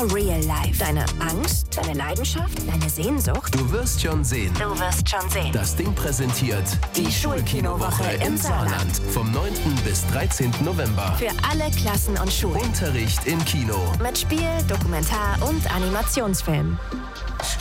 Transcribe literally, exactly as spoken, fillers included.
Real Life. Deine Angst, deine Leidenschaft, deine Sehnsucht. Du wirst schon sehen. Du wirst schon sehen. Das Ding präsentiert Die Schulkinowoche im Saarland. Vom neunten bis dreizehnten November. Für alle Klassen und Schulen. Unterricht im Kino. Mit Spiel, Dokumentar und Animationsfilm.